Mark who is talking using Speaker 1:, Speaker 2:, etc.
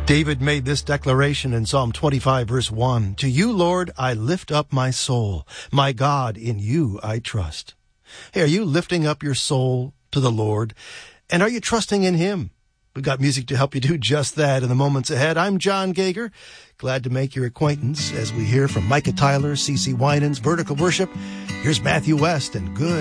Speaker 1: David made this declaration in Psalm 25, verse 1. To you, Lord, I lift up my soul. My God, in you I trust. Hey, are you lifting up your soul to the Lord? And are you trusting in him? We've got music to help you do just that in the moments ahead. I'm John Gager. Glad to make your acquaintance as we hear from Micah Tyler, CeCe Winans, Vertical Worship. Here's Matthew West and Good.